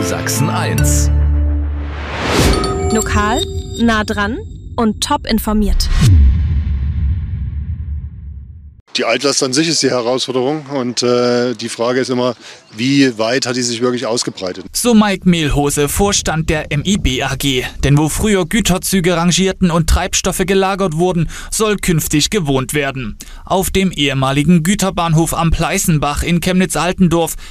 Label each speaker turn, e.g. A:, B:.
A: Sachsen 1.
B: Lokal, nah dran und top informiert.
C: Die Altlast an sich ist die Herausforderung und die Frage ist immer, wie weit hat die sich wirklich ausgebreitet?
D: So Mike Mehlhose, Vorstand der MIB AG. Denn wo früher Güterzüge rangierten und Treibstoffe gelagert wurden, soll künftig gewohnt werden. Auf dem ehemaligen Güterbahnhof am Pleißenbach in Chemnitz-Altendorf